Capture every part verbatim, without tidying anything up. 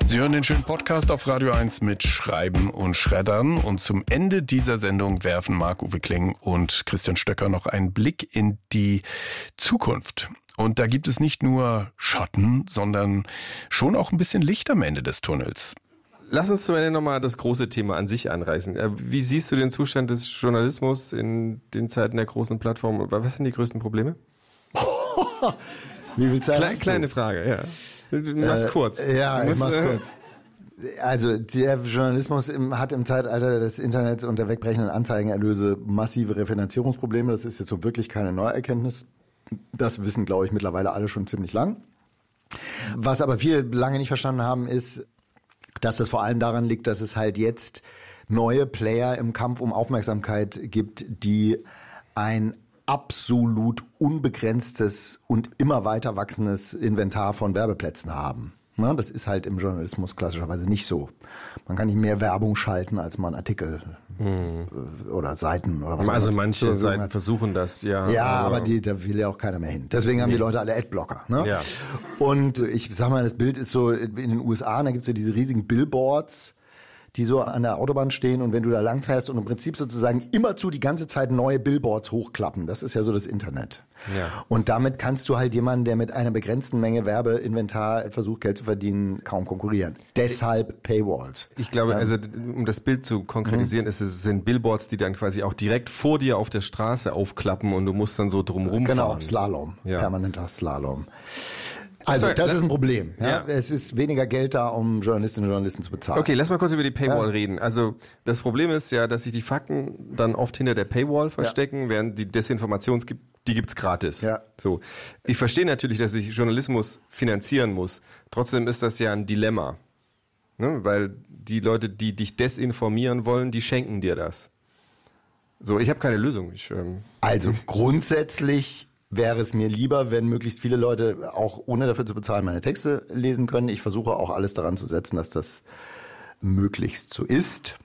Sie hören den schönen Podcast auf Radio eins mit Schreiben und Schreddern. Und zum Ende dieser Sendung werfen Marc-Uwe Kling und Christian Stöcker noch einen Blick in die Zukunft. Und da gibt es nicht nur Schatten, sondern schon auch ein bisschen Licht am Ende des Tunnels. Lass uns zum Ende nochmal das große Thema an sich anreißen. Wie siehst du den Zustand des Journalismus in den Zeiten der großen Plattformen? Was sind die größten Probleme? Wie viel Zeit Kle- hast du? Kleine Frage, ja. Du mach's äh, kurz. Ja, du ich mach's äh, kurz. Also der Journalismus im, hat im Zeitalter des Internets und der wegbrechenden Anzeigenerlöse massive Refinanzierungsprobleme. Das ist jetzt so wirklich keine Neuerkenntnis. Das wissen, glaube ich, mittlerweile alle schon ziemlich lang. Was aber viele lange nicht verstanden haben, ist, dass das vor allem daran liegt, dass es halt jetzt neue Player im Kampf um Aufmerksamkeit gibt, die ein absolut unbegrenztes und immer weiter wachsendes Inventar von Werbeplätzen haben. Na, das ist halt im Journalismus klassischerweise nicht so. Man kann nicht mehr Werbung schalten, als man Artikel hm. oder Seiten oder was. Also manche Seiten hat. versuchen das, ja. Ja, aber, aber die, da will ja auch keiner mehr hin. Deswegen nee. haben die Leute alle Adblocker. Ne? Ja. Und ich sag mal, das Bild ist so, in den U S A, da gibt's ja diese riesigen Billboards, die so an der Autobahn stehen und wenn du da langfährst und im Prinzip sozusagen immerzu die ganze Zeit neue Billboards hochklappen. Das ist ja so das Internet. Ja. Und damit kannst du halt jemanden, der mit einer begrenzten Menge Werbeinventar versucht, Geld zu verdienen, kaum konkurrieren. Deshalb Paywalls. Ich glaube, ja. also um das Bild zu konkretisieren, mhm. ist es sind Billboards, die dann quasi auch direkt vor dir auf der Straße aufklappen und du musst dann so drumrum genau, fahren. Genau, Slalom. Ja. Permanenter Slalom. Also, Sorry, das ist ein Problem. Ja? Ja. Es ist weniger Geld da, um Journalistinnen und Journalisten zu bezahlen. Okay, lass mal kurz über die Paywall ja. reden. Also das Problem ist ja, dass sich die Fakten dann oft hinter der Paywall verstecken, ja. während die Desinformation gibt, die gibt's gratis. Ja. So, ich verstehe natürlich, dass sich Journalismus finanzieren muss. Trotzdem ist das ja ein Dilemma, ne? Weil die Leute, die dich desinformieren wollen, die schenken dir das. So, ich habe keine Lösung. Ich, ähm, also grundsätzlich wäre es mir lieber, wenn möglichst viele Leute auch ohne dafür zu bezahlen meine Texte lesen können. Ich versuche auch alles daran zu setzen, dass das möglichst so ist.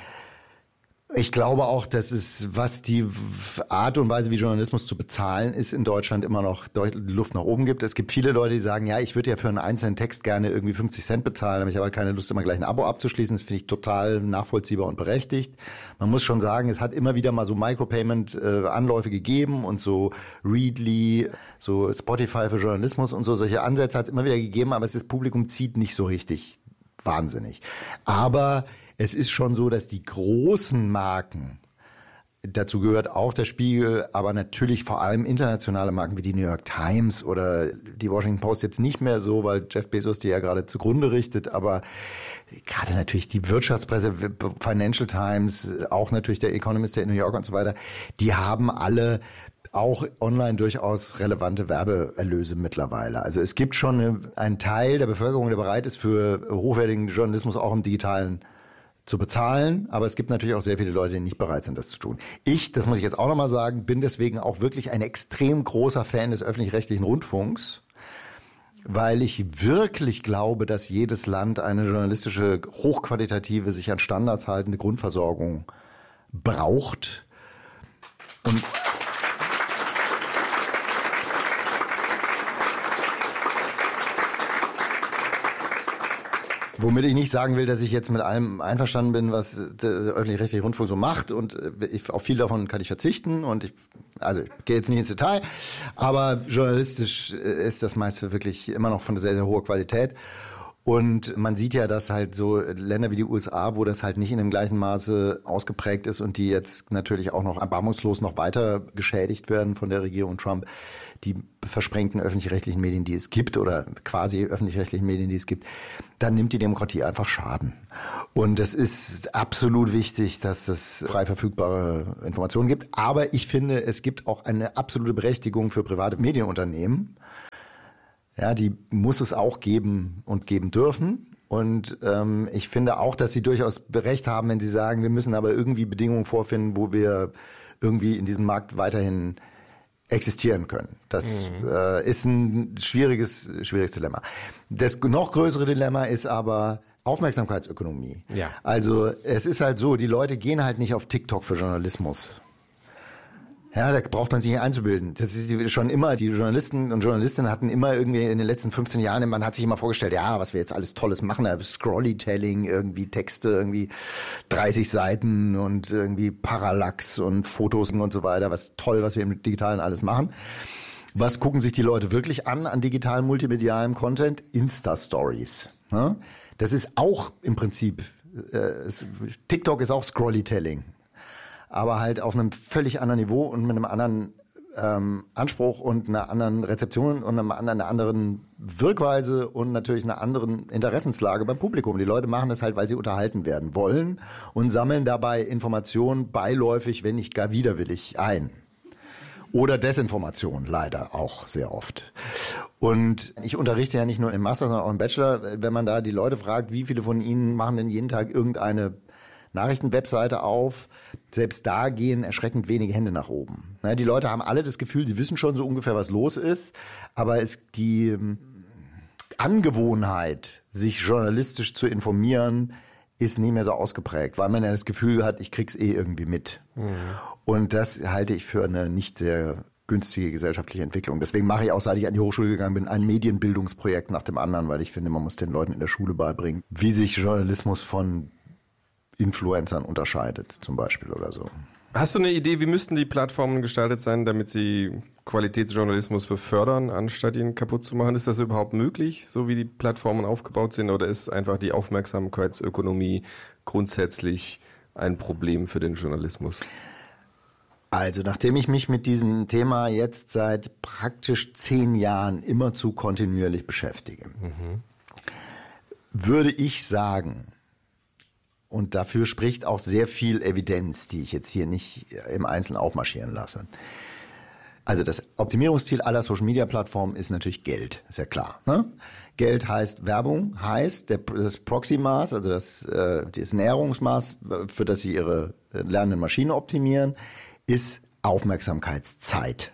Ich glaube auch, dass es, was die Art und Weise, wie Journalismus zu bezahlen ist, in Deutschland immer noch deutlich Luft nach oben gibt. Es gibt viele Leute, die sagen, ja, ich würde ja für einen einzelnen Text gerne irgendwie fünfzig Cent bezahlen, aber ich habe halt keine Lust, immer gleich ein Abo abzuschließen. Das finde ich total nachvollziehbar und berechtigt. Man muss schon sagen, es hat immer wieder mal so Micropayment-Anläufe gegeben und so Readly, so Spotify für Journalismus und so. Solche Ansätze hat es immer wieder gegeben, aber das Publikum zieht nicht so richtig wahnsinnig. Aber es ist schon so, dass die großen Marken, dazu gehört auch der Spiegel, aber natürlich vor allem internationale Marken wie die New York Times oder die Washington Post jetzt nicht mehr so, weil Jeff Bezos die ja gerade zugrunde richtet, aber gerade natürlich die Wirtschaftspresse, Financial Times, auch natürlich der Economist, der in New York und so weiter, die haben alle auch online durchaus relevante Werbeerlöse mittlerweile. Also es gibt schon einen Teil der Bevölkerung, der bereit ist, für hochwertigen Journalismus auch im digitalen zu bezahlen, aber es gibt natürlich auch sehr viele Leute, die nicht bereit sind, das zu tun. Ich, das muss ich jetzt auch nochmal sagen, bin deswegen auch wirklich ein extrem großer Fan des öffentlich-rechtlichen Rundfunks, weil ich wirklich glaube, dass jedes Land eine journalistische, hochqualitative, sich an Standards haltende Grundversorgung braucht. Und womit ich nicht sagen will, dass ich jetzt mit allem einverstanden bin, was der öffentlich-rechtliche Rundfunk so macht und ich, auf viel davon kann ich verzichten und ich, also ich gehe jetzt nicht ins Detail, aber journalistisch ist das meiste wirklich immer noch von sehr, sehr hoher Qualität. Und man sieht ja, dass halt so Länder wie die U S A, wo das halt nicht in dem gleichen Maße ausgeprägt ist und die jetzt natürlich auch noch erbarmungslos noch weiter geschädigt werden von der Regierung Trump, die versprengten öffentlich-rechtlichen Medien, die es gibt oder quasi öffentlich-rechtlichen Medien, die es gibt, dann nimmt die Demokratie einfach Schaden. Und es ist absolut wichtig, dass es frei verfügbare Informationen gibt. Aber ich finde, es gibt auch eine absolute Berechtigung für private Medienunternehmen. Ja, die muss es auch geben und geben dürfen. Und ähm, ich finde auch, dass sie durchaus Recht haben, wenn sie sagen, wir müssen aber irgendwie Bedingungen vorfinden, wo wir irgendwie in diesem Markt weiterhin existieren können. Das mhm. äh, ist ein schwieriges, schwieriges Dilemma. Das noch größere Dilemma ist aber Aufmerksamkeitsökonomie. Ja. Also es ist halt so, die Leute gehen halt nicht auf TikTok für Journalismus. Ja, da braucht man sich nicht einzubilden. Das ist schon immer, die Journalisten und Journalistinnen hatten immer irgendwie in den letzten fünfzehn Jahren, man hat sich immer vorgestellt, ja, was wir jetzt alles Tolles machen, Scrollytelling, irgendwie Texte, irgendwie dreißig Seiten und irgendwie Parallax und Fotos und so weiter, was toll, was wir im Digitalen alles machen. Was gucken sich die Leute wirklich an, an digitalem, multimedialem Content? Insta-Stories. Das ist auch im Prinzip, äh, TikTok ist auch Scrollytelling. Aber halt auf einem völlig anderen Niveau und mit einem anderen ähm, Anspruch und einer anderen Rezeption und einem anderen, einer anderen Wirkweise und natürlich einer anderen Interessenslage beim Publikum. Die Leute machen das halt, weil sie unterhalten werden wollen und sammeln dabei Informationen beiläufig, wenn nicht gar widerwillig ein. Oder Desinformation, leider auch sehr oft. Und ich unterrichte ja nicht nur im Master, sondern auch im Bachelor. Wenn man da die Leute fragt, wie viele von ihnen machen denn jeden Tag irgendeine Nachrichtenwebseite auf, selbst da gehen erschreckend wenige Hände nach oben. Die Leute haben alle das Gefühl, sie wissen schon so ungefähr, was los ist, aber es, die Angewohnheit, sich journalistisch zu informieren, ist nicht mehr so ausgeprägt, weil man ja das Gefühl hat, ich krieg's eh irgendwie mit. Mhm. Und das halte ich für eine nicht sehr günstige gesellschaftliche Entwicklung. Deswegen mache ich auch, seit ich an die Hochschule gegangen bin, ein Medienbildungsprojekt nach dem anderen, weil ich finde, man muss den Leuten in der Schule beibringen, wie sich Journalismus von Influencern unterscheidet, zum Beispiel oder so. Hast du eine Idee, wie müssten die Plattformen gestaltet sein, damit sie Qualitätsjournalismus befördern, anstatt ihn kaputt zu machen? Ist das überhaupt möglich, so wie die Plattformen aufgebaut sind, oder ist einfach die Aufmerksamkeitsökonomie grundsätzlich ein Problem für den Journalismus? Also, nachdem ich mich mit diesem Thema jetzt seit praktisch zehn Jahren immerzu kontinuierlich beschäftige, mhm. würde ich sagen, und dafür spricht auch sehr viel Evidenz, die ich jetzt hier nicht im Einzelnen aufmarschieren lasse. Also das Optimierungsziel aller Social-Media-Plattformen ist natürlich Geld, ist ja klar. Ne? Geld heißt Werbung, heißt der, das Proxy-Maß, also das, äh, das Näherungsmaß, für das sie ihre lernenden Maschinen optimieren, ist Aufmerksamkeitszeit.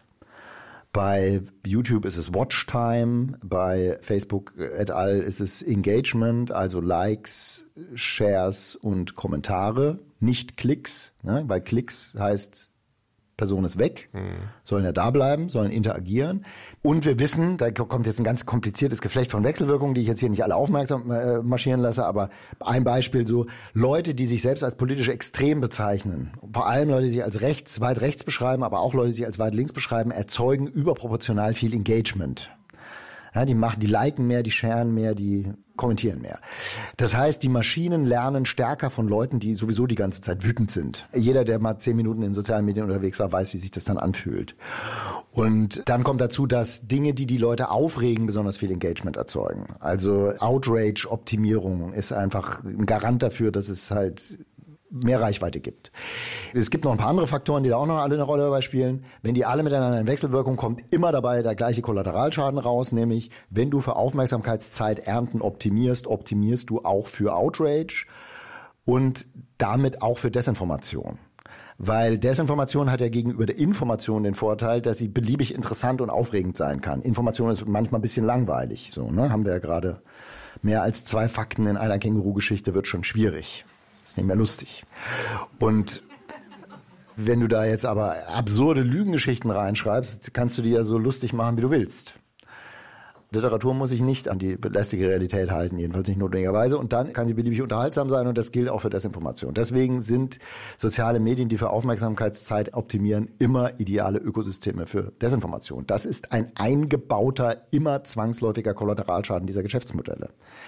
Bei YouTube ist es Watchtime, bei Facebook et al. Ist es Engagement, also Likes, Shares und Kommentare, nicht Klicks, ne? Weil Klicks heißt, Person ist weg, mhm. sollen ja da bleiben, sollen interagieren. Und wir wissen, da kommt jetzt ein ganz kompliziertes Geflecht von Wechselwirkungen, die ich jetzt hier nicht alle aufmerksam äh, marschieren lasse, aber ein Beispiel so, Leute, die sich selbst als politisch extrem bezeichnen, vor allem Leute, die sich als rechts, weit rechts beschreiben, aber auch Leute, die sich als weit links beschreiben, erzeugen überproportional viel Engagement. Ja, die machen, die liken mehr, die sharen mehr, die kommentieren mehr. Das heißt, die Maschinen lernen stärker von Leuten, die sowieso die ganze Zeit wütend sind. Jeder, der mal zehn Minuten in sozialen Medien unterwegs war, weiß, wie sich das dann anfühlt. Und dann kommt dazu, dass Dinge, die die Leute aufregen, besonders viel Engagement erzeugen. Also Outrage-Optimierung ist einfach ein Garant dafür, dass es halt mehr Reichweite gibt. Es gibt noch ein paar andere Faktoren, die da auch noch alle eine Rolle dabei spielen. Wenn die alle miteinander in Wechselwirkung, kommt immer dabei der gleiche Kollateralschaden raus, nämlich wenn du für Aufmerksamkeitszeit Ernten optimierst, optimierst du auch für Outrage und damit auch für Desinformation. Weil Desinformation hat ja gegenüber der Information den Vorteil, dass sie beliebig interessant und aufregend sein kann. Information ist manchmal ein bisschen langweilig. So, ne? Haben wir ja gerade mehr als zwei Fakten in einer Känguru-Geschichte, wird schon schwierig. Ist nicht mehr lustig. Und wenn du da jetzt aber absurde Lügengeschichten reinschreibst, kannst du die ja so lustig machen, wie du willst. Literatur muss sich nicht an die lästige Realität halten, jedenfalls nicht notwendigerweise. Und dann kann sie beliebig unterhaltsam sein und das gilt auch für Desinformation. Deswegen sind soziale Medien, die für Aufmerksamkeitszeit optimieren, immer ideale Ökosysteme für Desinformation. Das ist ein eingebauter, immer zwangsläufiger Kollateralschaden dieser Geschäftsmodelle.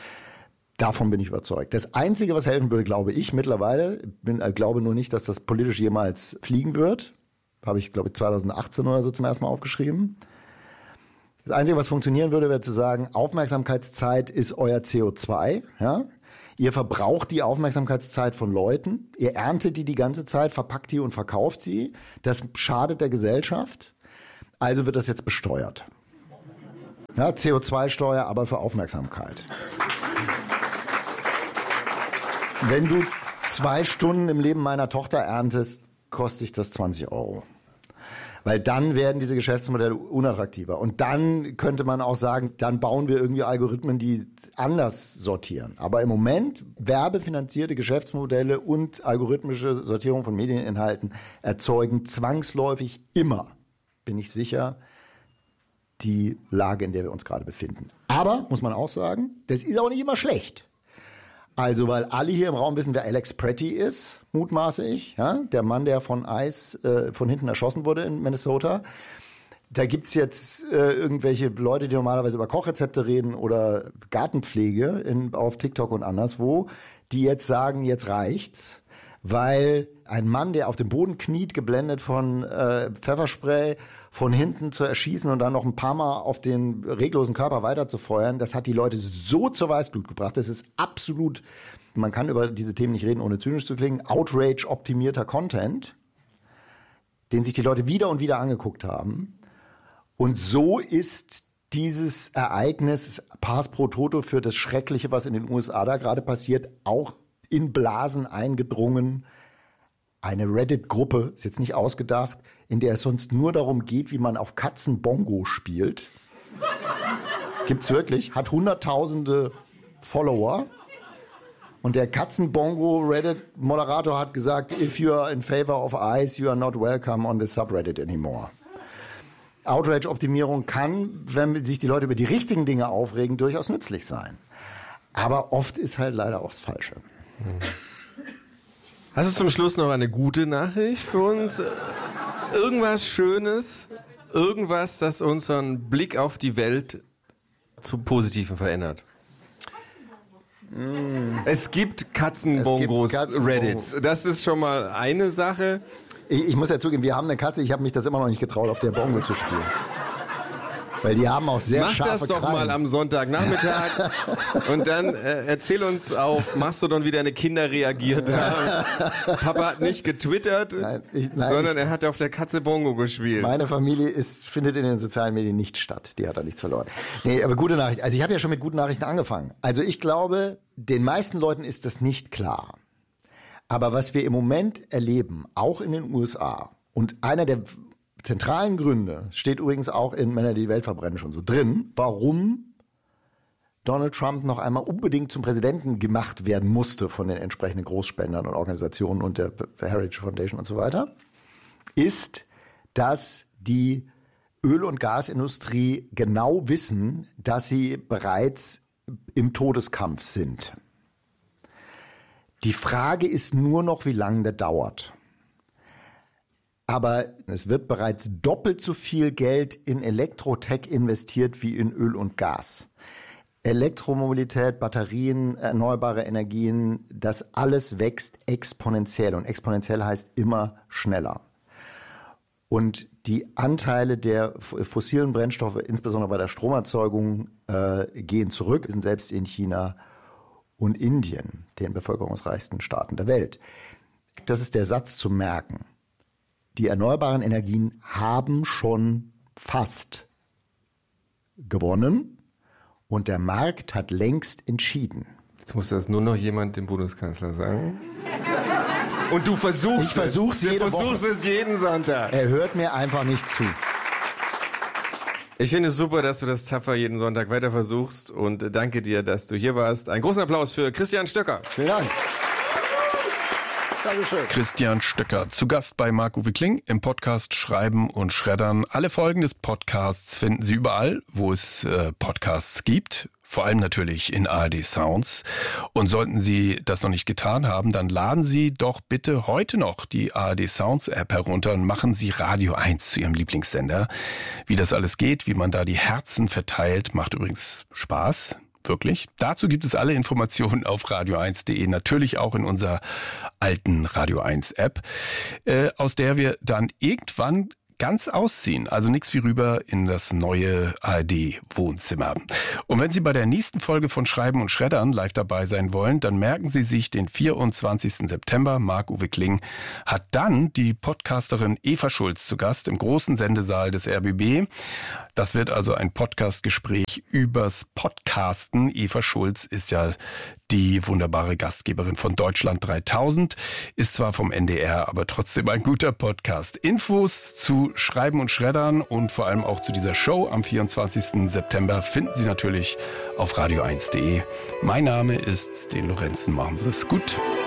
Davon bin ich überzeugt. Das Einzige, was helfen würde, glaube ich mittlerweile, bin, äh, glaube nur nicht, dass das politisch jemals fliegen wird. Habe ich, glaube ich, zwanzig achtzehn oder so zum ersten Mal aufgeschrieben. Das Einzige, was funktionieren würde, wäre zu sagen, Aufmerksamkeitszeit ist euer C O zwei. Ja? Ihr verbraucht die Aufmerksamkeitszeit von Leuten. Ihr erntet die die ganze Zeit, verpackt die und verkauft die. Das schadet der Gesellschaft. Also wird das jetzt besteuert. Ja, C O zwei Steuer, aber für Aufmerksamkeit. Wenn du zwei Stunden im Leben meiner Tochter erntest, kostet dich das zwanzig Euro. Weil dann werden diese Geschäftsmodelle unattraktiver. Und dann könnte man auch sagen, dann bauen wir irgendwie Algorithmen, die anders sortieren. Aber im Moment werbefinanzierte Geschäftsmodelle und algorithmische Sortierung von Medieninhalten erzeugen zwangsläufig immer, bin ich sicher, die Lage, in der wir uns gerade befinden. Aber, muss man auch sagen, das ist auch nicht immer schlecht. Also, weil alle hier im Raum wissen, wer Alex Pretty ist, mutmaße ich, ja? Der Mann, der von Ice äh, von hinten erschossen wurde in Minnesota. Da gibt's jetzt äh, irgendwelche Leute, die normalerweise über Kochrezepte reden oder Gartenpflege in, auf TikTok und anderswo, die jetzt sagen, jetzt reicht's, weil ein Mann, der auf dem Boden kniet, geblendet von äh, Pfefferspray, von hinten zu erschießen und dann noch ein paar Mal auf den reglosen Körper weiterzufeuern, das hat die Leute so zur Weißglut gebracht. Das ist absolut, man kann über diese Themen nicht reden, ohne zynisch zu klingen, Outrage-optimierter Content, den sich die Leute wieder und wieder angeguckt haben. Und so ist dieses Ereignis Pars pro Toto für das Schreckliche, was in den U S A da gerade passiert, auch in Blasen eingedrungen. Eine Reddit-Gruppe, ist jetzt nicht ausgedacht, in der es sonst nur darum geht, wie man auf Katzen Bongo spielt. Gibt's wirklich, hat hunderttausende Follower. Und der Katzen-Bongo-Reddit-Moderator hat gesagt, if you are in favor of ice, you are not welcome on the subreddit anymore. Outrage-Optimierung kann, wenn sich die Leute über die richtigen Dinge aufregen, durchaus nützlich sein. Aber oft ist halt leider auch das Falsche. Hm. Hast du zum Schluss noch eine gute Nachricht für uns? Irgendwas Schönes? Irgendwas, das unseren Blick auf die Welt zum Positiven verändert? Mm. Es gibt Katzenbongos, Katzenbongos, Reddits. Das ist schon mal eine Sache. Ich, ich muss ja zugeben, wir haben eine Katze, ich habe mich das immer noch nicht getraut, auf der Bongo zu spielen. Weil die haben auch sehr Mach scharfe das doch Krallen. mal am Sonntagnachmittag und dann äh, erzähl uns auf Mastodon, wie deine Kinder reagiert haben. Papa hat nicht getwittert, nein, ich, nein, sondern ich, er hat auf der Katze Bongo gespielt. Meine Familie ist, findet in den sozialen Medien nicht statt. Die hat da nichts verloren. Nee, aber gute Nachricht. Also ich habe ja schon mit guten Nachrichten angefangen. Also ich glaube, den meisten Leuten ist das nicht klar. Aber was wir im Moment erleben, auch in den U S A, und einer der zentralen Gründe, steht übrigens auch in Männer, die die Welt verbrennen, schon so drin, warum Donald Trump noch einmal unbedingt zum Präsidenten gemacht werden musste von den entsprechenden Großspendern und Organisationen und der Heritage Foundation und so weiter, ist, dass die Öl- und Gasindustrie genau wissen, dass sie bereits im Todeskampf sind. Die Frage ist nur noch, wie lange der dauert. Aber es wird bereits doppelt so viel Geld in Elektrotech investiert wie in Öl und Gas. Elektromobilität, Batterien, erneuerbare Energien, das alles wächst exponentiell. Und exponentiell heißt immer schneller. Und die Anteile der fossilen Brennstoffe, insbesondere bei der Stromerzeugung, äh, gehen zurück, sind selbst in China und Indien, den bevölkerungsreichsten Staaten der Welt. Das ist der Satz zu merken. Die erneuerbaren Energien haben schon fast gewonnen und der Markt hat längst entschieden. Jetzt muss das nur noch jemand dem Bundeskanzler sagen. Und du versuchst ich versuch's es. Jede du versuchst Woche. es jeden Sonntag. Er hört mir einfach nicht zu. Ich finde es super, dass du das tapfer jeden Sonntag weiter versuchst und danke dir, dass du hier warst. Einen großen Applaus für Christian Stöcker. Vielen Dank. Dankeschön. Christian Stöcker, zu Gast bei Marc-Uwe Kling im Podcast Schreiben und Schreddern. Alle Folgen des Podcasts finden Sie überall, wo es äh, Podcasts gibt. Vor allem natürlich in A R D Sounds. Und sollten Sie das noch nicht getan haben, dann laden Sie doch bitte heute noch die A R D Sounds App herunter und machen Sie Radio eins zu Ihrem Lieblingssender. Wie das alles geht, wie man da die Herzen verteilt, macht übrigens Spaß. Wirklich. Dazu gibt es alle Informationen auf radio eins punkt de, natürlich auch in unserer alten Radio eins App, äh, aus der wir dann irgendwann ganz ausziehen. Also nichts wie rüber in das neue A R D-Wohnzimmer. Und wenn Sie bei der nächsten Folge von Schreiben und Schreddern live dabei sein wollen, dann merken Sie sich den vierundzwanzigsten September. Marc-Uwe Kling hat dann die Podcasterin Eva Schulz zu Gast im großen Sendesaal des R B B. Das wird also ein Podcastgespräch übers Podcasten. Eva Schulz ist ja die wunderbare Gastgeberin von Deutschland dreitausend. Ist zwar vom N D R, aber trotzdem ein guter Podcast. Infos zu Schreiben und Schreddern und vor allem auch zu dieser Show am vierundzwanzigsten September finden Sie natürlich auf radio eins punkt de. Mein Name ist Sten Lorenzen. Machen Sie es gut.